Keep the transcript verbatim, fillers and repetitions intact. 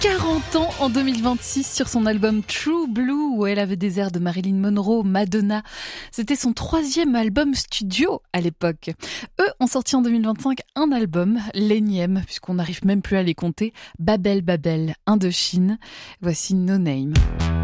quarante ans en deux mille vingt-six sur son album True Blue où elle avait des airs de Marilyn Monroe, Madonna. C'était son troisième album studio à l'époque. Eux ont sorti en deux mille vingt-cinq un album, l'énième, puisqu'on n'arrive même plus à les compter, Babel Babel, Indochine. Voici No Name.